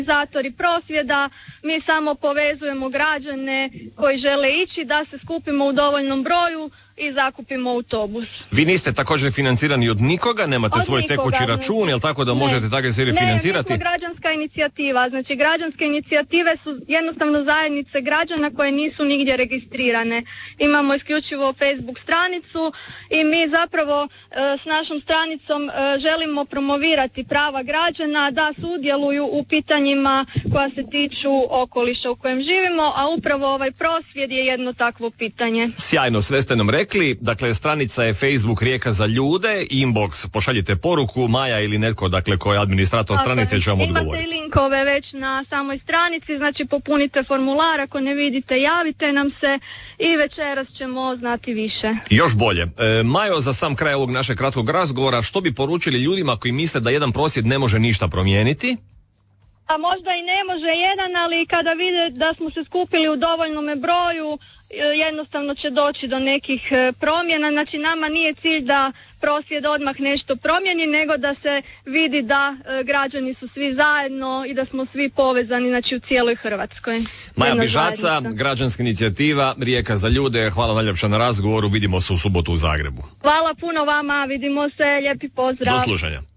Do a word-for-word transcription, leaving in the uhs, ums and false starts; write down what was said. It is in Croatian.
Organizatori prosvjeda, mi samo povezujemo građane koji žele ići da se skupimo u dovoljnom broju i zakupimo autobus. Vi niste također financirani od nikoga, nemate od svoj nikoga, tekući račun, jel tako da ne. možete takve serije financirati? Ne, mi smo građanska inicijativa, znači građanske inicijative su jednostavno zajednice građana koje nisu nigdje registrirane. Imamo isključivo Facebook stranicu i mi zapravo e, s našom stranicom e, želimo promovirati prava građana da sudjeluju u pitanjima koja se tiču okoliša u kojem živimo, a upravo ovaj prosvjed je jedno takvo pitanje. Sjajno, sve ste nam rekli. Dakle, stranica je Facebook Rijeka za ljude, inbox, pošaljite poruku, Maja ili netko, dakle, koji je administrator stranice će vam odgovoriti. Imate i linkove već na samoj stranici, znači popunite formular, ako ne vidite, javite nam se i večeras ćemo znati više. Još bolje. E, Majo, za sam kraj ovog našeg kratkog razgovora, što bi poručili ljudima koji misle da jedan prosvjed ne može ništa promijeniti? A možda i ne može jedan, ali kada vide da smo se skupili u dovoljnome broju, jednostavno će doći do nekih promjena. Znači nama nije cilj da prosvjed odmah nešto promijeni, nego da se vidi da e, građani su svi zajedno i da smo svi povezani, znači u cijeloj Hrvatskoj. Maja Bižaca, građanska inicijativa Rijeka za ljude, hvala najljepša na razgovoru, vidimo se u subotu u Zagrebu. Hvala puno vama, vidimo se, lijepi pozdrav. Do slušanja.